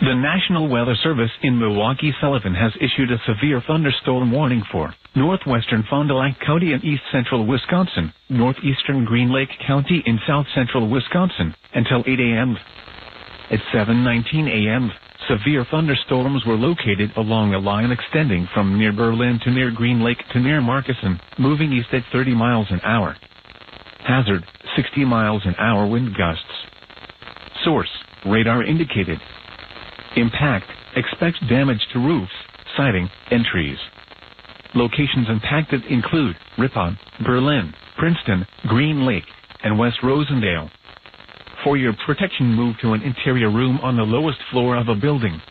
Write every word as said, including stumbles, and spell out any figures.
The National Weather Service in Milwaukee-Sullivan has issued a severe thunderstorm warning for northwestern Fond du Lac County in east-central Wisconsin, northeastern Green Lake County in south-central Wisconsin, until eight a.m. At seven nineteen a.m., severe thunderstorms were located along a line extending from near Berlin to near Green Lake to near Markesan, moving east at thirty miles an hour. Hazard, sixty miles an hour wind gusts. Source, radar indicated. Impact, expect damage to roofs, siding, and trees. Locations impacted include Ripon, Berlin, Princeton, Green Lake, and West Rosendale. For your protection, move to an interior room on the lowest floor of a building.